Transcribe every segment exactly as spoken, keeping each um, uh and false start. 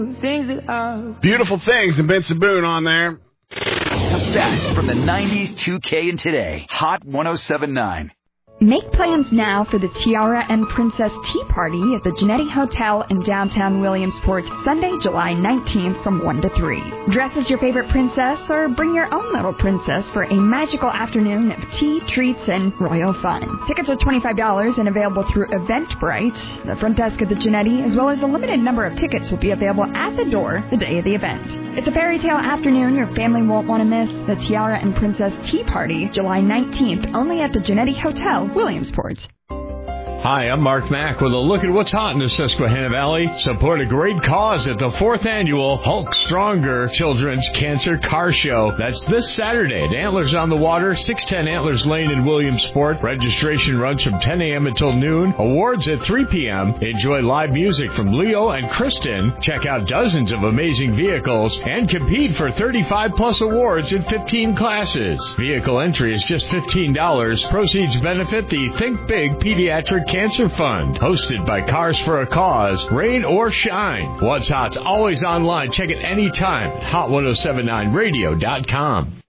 Things that are Beautiful Things and Benson Boone on there. The best from the nineties, two K, and today. Hot one oh seven point nine. Make plans now for the Tiara and Princess Tea Party at the Genetti Hotel in downtown Williamsport, Sunday, July nineteenth from one to three. Dress as your favorite princess or bring your own little princess for a magical afternoon of tea, treats, and royal fun. Tickets are twenty-five dollars and available through Eventbrite. The front desk at the Genetti, as well as a limited number of tickets, will be available at the door the day of the event. It's a fairy tale afternoon your family won't want to miss. The Tiara and Princess Tea Party, July nineteenth, only at the Genetti Hotel, Williamsport. Hi, I'm Mark Mack with a look at what's hot in the Susquehanna Valley. Support a great cause at the fourth annual Hulk Stronger Children's Cancer Car Show. That's this Saturday at Antlers on the Water, six ten Antlers Lane in Williamsport. Registration runs from ten a.m. until noon. Awards at three p.m. Enjoy live music from Leo and Kristen. Check out dozens of amazing vehicles and compete for thirty-five plus awards in fifteen classes. Vehicle entry is just fifteen dollars. Proceeds benefit the Think Big Pediatric Cancer Fund, hosted by Cars for a Cause, rain or shine. What's Hot's always online. Check it anytime at hot ten seventy-nine radio dot com.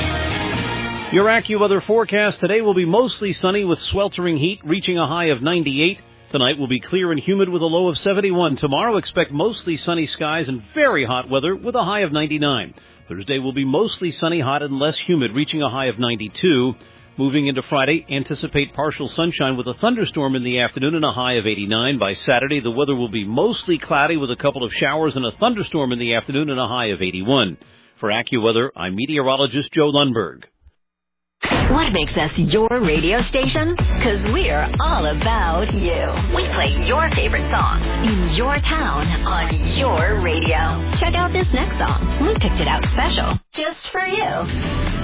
Your AccuWeather forecast today will be mostly sunny with sweltering heat, reaching a high of ninety-eight. Tonight will be clear and humid with a low of seventy-one. Tomorrow expect mostly sunny skies and very hot weather with a high of ninety-nine. Thursday will be mostly sunny, hot, and less humid, reaching a high of ninety-two. Moving into Friday, anticipate partial sunshine with a thunderstorm in the afternoon and a high of eighty-nine. By Saturday, the weather will be mostly cloudy with a couple of showers and a thunderstorm in the afternoon and a high of eighty-one. For AccuWeather, I'm meteorologist Joe Lundberg. What makes us your radio station? Because we're all about you. We play your favorite songs in your town on your radio. Check out this next song. We picked it out special just for you.